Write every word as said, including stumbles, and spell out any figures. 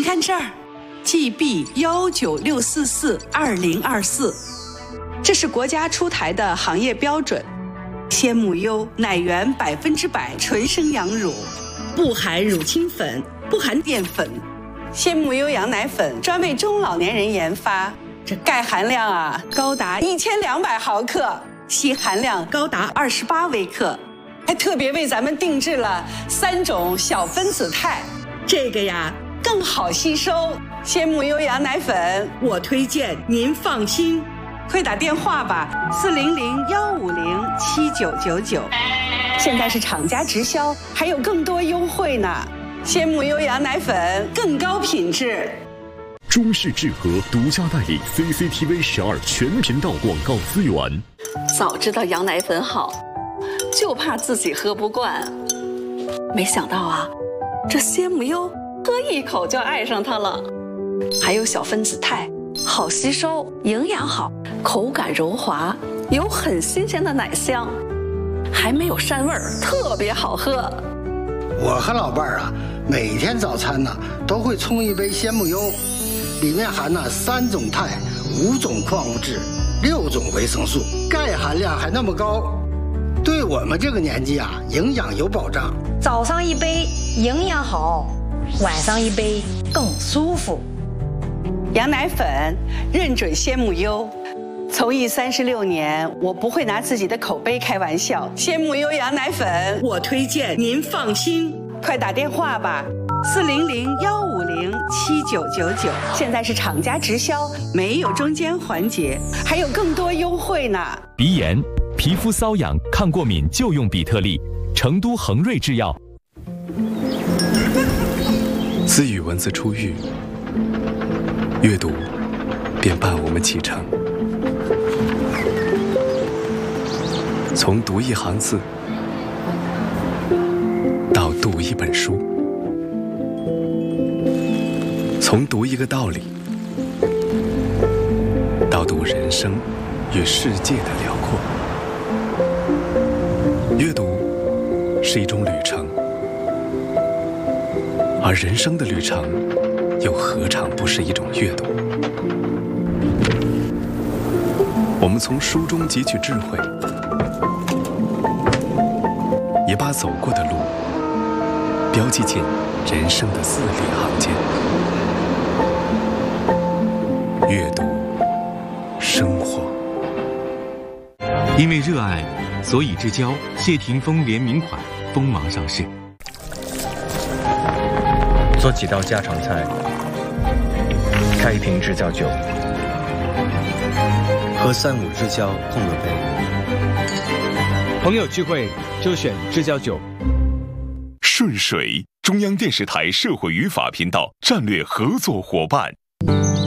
看这儿 ，G B 幺九六四四二零二四，这是国家出台的行业标准。鲜母优奶源百分之百纯生羊乳，不含乳清粉，不含淀粉。鲜母优羊奶粉专为中老年人研发，这钙含量啊高达一千两百毫克，硒含量高达二十八微克，还特别为咱们定制了三种小分子肽，这个呀更好吸收。鲜母优羊奶粉，我推荐您放心，快打电话吧，四零零幺五零七九九九。现在是厂家直销，还有更多优惠呢。鲜母优羊奶粉更高品质。 中视智和独家代理 C C T V 十二全频道广告资源。 早知道羊奶粉好，就怕自己喝不惯。没想到啊，这鲜母优喝一口就爱上它了。还有小分子肽，好吸收，营养好，口感柔滑，有很新鲜的奶香，还没有膻味儿，特别好喝。 我和老伴儿啊，每天早餐呢都会冲一杯鲜母优，里面含了三种肽、五种矿物质、六种维生素，钙含量还那么高，对我们这个年纪啊，营养有保障。 早上一杯营养好，晚上一杯更舒服。 羊奶粉认准鲜母优。从艺三十六年，我不会拿自己的口碑开玩笑。鲜母优羊奶粉，我推荐您放心，快打电话吧，四零零幺五零七九九九。现在是厂家直销，没有中间环节，还有更多优惠呢。 鼻炎、皮肤瘙痒、抗过敏就用比特利，成都恒瑞制药。 自与文字出狱，阅读便伴我们启程。从读一行字到读一本书，从读一个道理到读人生与世界的辽阔。阅读是一种旅程，而人生的旅程又何尝不是一种阅读？我们从书中汲取智慧，也把走过的路标记进人生的字里行间。阅读，生活。 因为热爱，所以之交谢霆锋联名款锋芒上市。 做几道家常菜，开一瓶知交酒，和三五知交碰了杯。 朋友聚会就选知交酒。 顺水，中央电视台社会与法频道战略合作伙伴。